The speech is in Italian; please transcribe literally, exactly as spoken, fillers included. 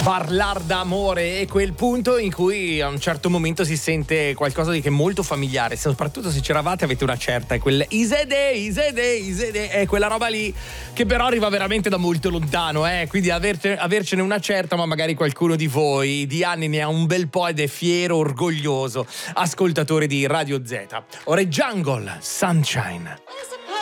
Parlar d'amore è quel punto in cui a un certo momento si sente qualcosa di che è molto familiare, soprattutto se c'eravate avete una certa, è quel Isede, Isede, Isede, è quella roba lì che però arriva veramente da molto lontano, eh? Quindi averte, avercene una certa, ma magari qualcuno di voi di anni ne ha un bel po' ed è fiero, orgoglioso ascoltatore di Radio Z. Ora è Jungle, Sunshine.